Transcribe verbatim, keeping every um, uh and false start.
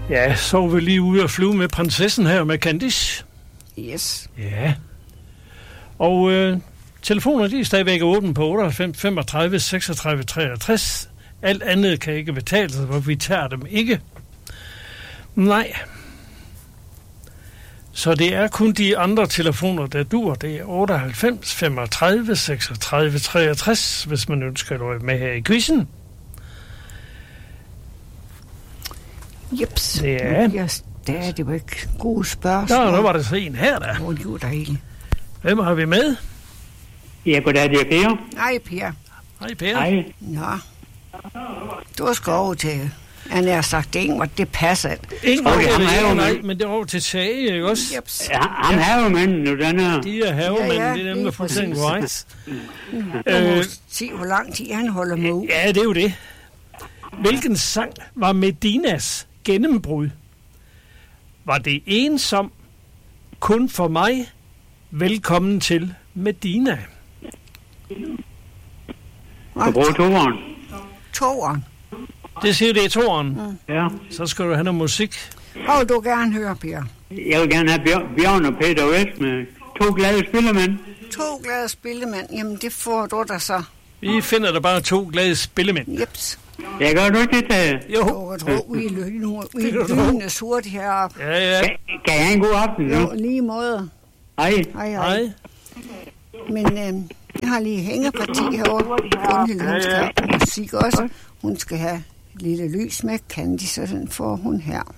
Ja, så er vi lige ude og flyve med prinsessen her med Candice. Yes. Ja. Og øh, telefoner, de er stadigvæk åbne på otteoghalvfems femogtredive seksogtredive treogtres. Alt andet kan ikke betale sig, for vi tager dem ikke. Nej. Så det er kun de andre telefoner, der dur. Det er otteoghalvfems femogtredive seksogtredive treogtres, hvis man ønsker at være med her i quizzen. Jeps. Ja. Det er det jo ikke gode spørgsmål. Nå, nu var der så en her, der. Hvor jo dejligt. Hvem har vi med? Ja, goddag, det er Per. Hej, Per. Hej, Per. Hej. Nå. Du skal over til... Han har sagt Ingvar, det passer. Ingvar, Okay, ham er jo nej, mand. men det er over til Tage, ikke også? Jeps. Ja, han er jo manden nu, den her. De er havemænd, Ja, ja, det er dem, lige der får ting præcis. korrekt. Jeg må Øh, se, hvor lang tid han holder med ud. Ja, det er jo det. Hvilken sang var Medinas gennembrud? Var det ensom? Kun for mig? Velkommen til Medina. Du bruger toeren. Toeren. Det siger det i toeren. Ja. Så skal du have noget musik. Hvor vil du gerne høre, Per? Jeg vil gerne have Bjørn, Bjørn og Peter West med to glade spillermænd. To glade spillemænd. Jamen, det får du da så. Vi finder der bare to glade spillemænd. Jeps. Jeg gør du ikke det, Tage? Jo. Du kan tro, vi er lynende- vi er lynende surt heroppe. Ja, ja. Kan, kan jeg have en god aften nu? Jo, lige måde. Hej. Hej, hej. Hej. Men øh, jeg har lige hængeparti herovre. Gunhild, hun skal have musik også. Hun skal have et lille lys med Candice, så den får hun her.